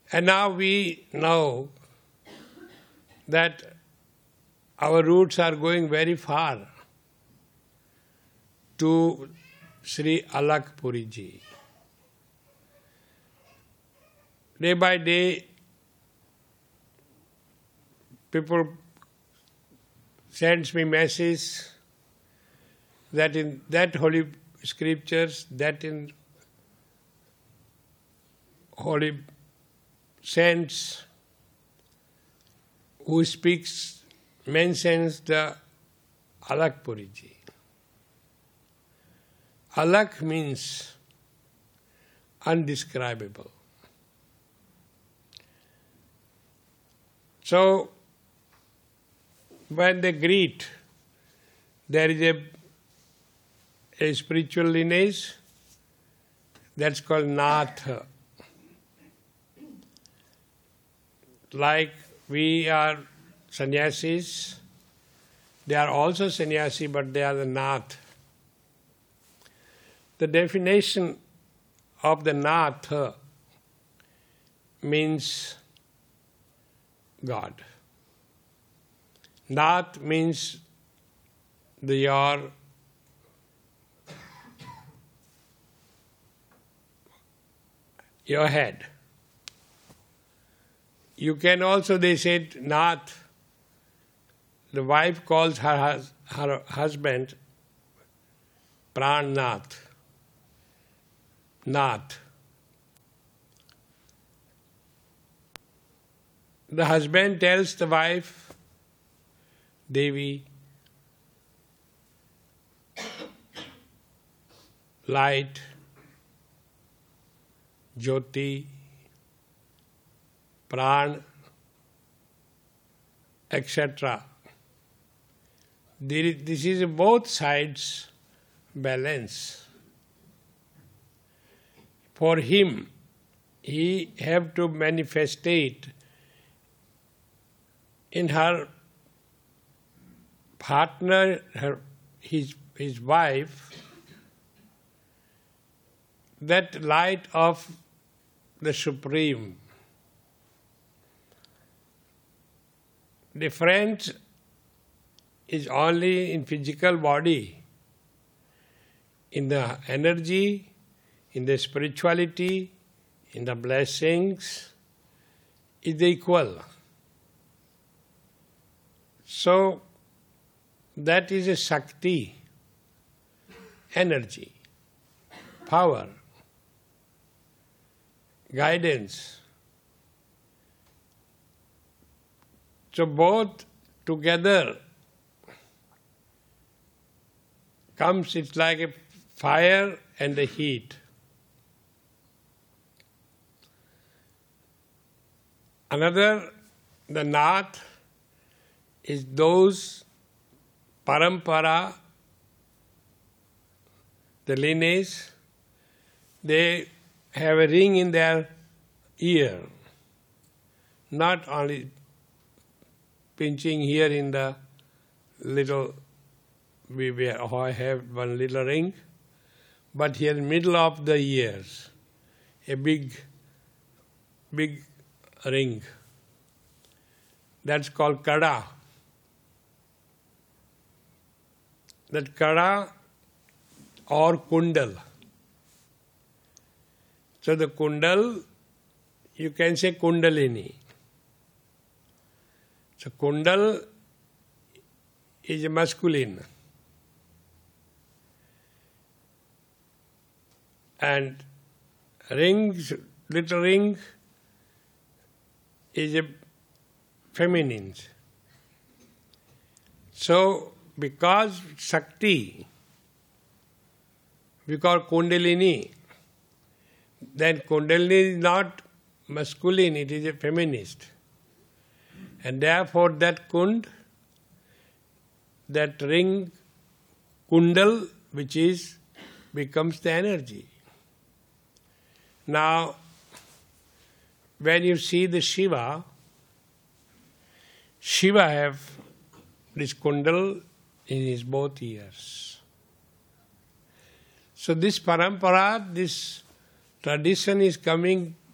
And now we know that our roots are going very far to Sri Alakh Puri Ji. Day by day, people sends me messages that in that holy scriptures, that in holy saints who speaks, mentions the Alakh Puri Ji. Alakh means undescribable. So, when they greet, there is a spiritual lineage that's called Nath. Like we are sannyasis, they are also sannyasi, but they are the Nath. The definition of the Nath means God. Nath means your head. You can also, they said, Nath, the wife calls her husband Pran Nath. Nath. The husband tells the wife, Devi, light, Jyoti, Pran, etc. This is both sides balance. For him, he have to manifestate in her partner, his wife, that light of the Supreme. Difference is only in physical body, in the energy, in the spirituality, in the blessings, is equal. So, that is a Shakti, energy, power, guidance. So both together comes, it's like a fire and the heat. Another, the Nath, is those parampara, the lineage, they have a ring in their ear, not only pinching here in the little, I have one little ring, but here in the middle of the ears, a big ring. That's called kada. That kada or kundal. So the kundal, you can say kundalini. So kundal is a masculine. And rings, little ring, is a feminine. So, because Shakti, we call Kundalini, then Kundalini is not masculine, it is a feminist. And therefore that Kund, that ring, Kundal, which is, becomes the energy. Now, when you see the Shiva have this kundal in his both ears. So this parampara, this tradition is coming